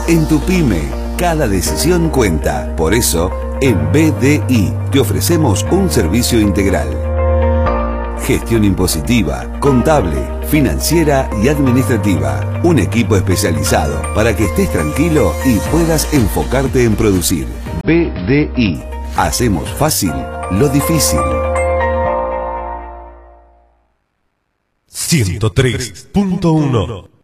En tu pyme, cada decisión cuenta. Por eso, en BDI te ofrecemos un servicio integral. Gestión impositiva, contable, financiera y administrativa. Un equipo especializado para que estés tranquilo y puedas enfocarte en producir. BDI. Hacemos fácil lo difícil. 103.1